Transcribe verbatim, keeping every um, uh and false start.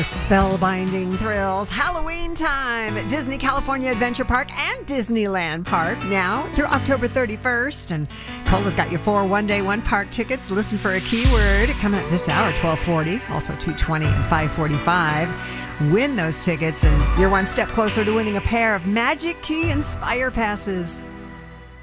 spellbinding thrills. Halloween time at Disney California Adventure Park and Disneyland Park now through October thirty-first. And Cola's got your four one-day, one-park tickets. Listen for a keyword coming up this hour, twelve forty, also two twenty and five forty-five. Win those tickets and you're one step closer to winning a pair of Magic Key Inspire passes.